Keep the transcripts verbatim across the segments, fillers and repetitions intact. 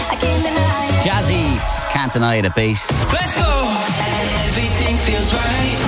Jazzy, can't deny it, a beat. Let's go. Everything feels right.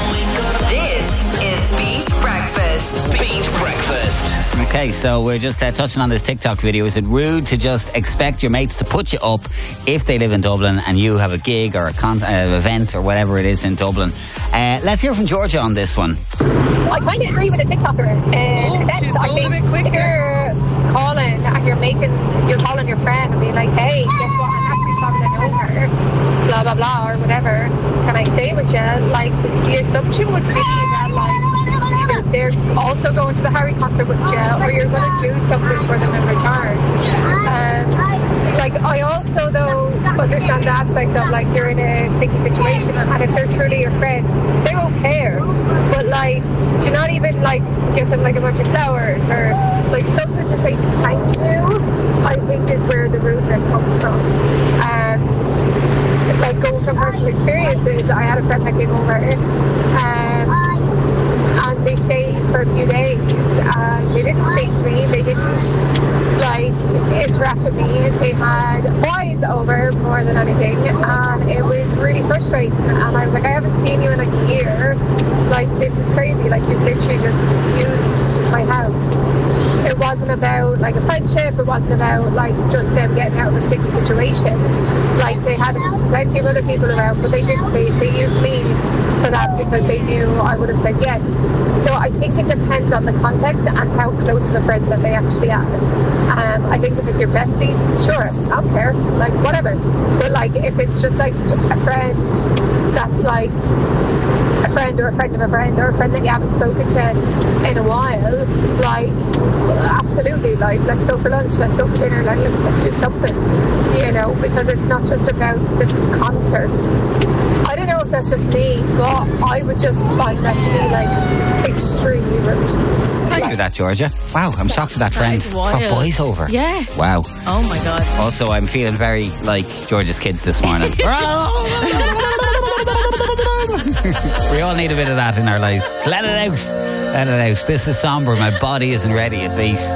This is Beat Breakfast. Beat Breakfast. Okay, so we're just uh, touching on this TikTok video. Is it rude to just expect your mates to put you up if they live in Dublin and you have a gig or a con- uh, event or whatever it is in Dublin? Uh, let's hear from Georgia on this one. I kind of agree with the TikToker. Uh, Oh, that's, she's I going think a bit quicker. if you're calling and you're making, you're calling your friend and being like, hey, guess what? I'm actually talking to her, blah blah blah or whatever. Can I stay with you? Like the assumption would be that like either they're also going to the Harry concert with you or you're going to do something for them in return. Um, like I also though understand the aspect of like you're in a sticky situation and if they're truly your friend, they won't care. But like, do not even like get them like a bunch of flowers or like something to say thank you. I think is where the rudeness comes from. Um, like going from personal experiences, I had a friend that came over um, and they stayed for a few days and they didn't speak to me, they didn't like interact with me, they had boys over more than anything and it was really frustrating and I was like, I haven't seen you in like a year, like this is crazy, like you've literally just used my house. It wasn't about like a friendship, it wasn't about like just them getting out of a sticky situation, like they had plenty of other people around but they didn't, they, they used me for that because they knew I would have said yes. So I think it depends on the context and how close of a friend that they actually are. Um, I think if it's your bestie, sure, I don't care, like whatever. But like if it's just like a friend that's like a friend or a friend of a friend or a friend that you haven't spoken to in a while, like absolutely, like let's go for lunch, let's go for dinner, like let's do something, you know, because it's not just about the concert. I don't know if that's just me, but I would just find that to be like extremely rude. Thank you for that, Georgia. Wow, I'm shocked at that friend. is wild. Brought boys over. Yeah. Wow. Oh my god. Also, I'm feeling very like Georgia's kids this morning. We all need a bit of that in our lives. Let it out. Let it out. This is somber. My body isn't ready at beat.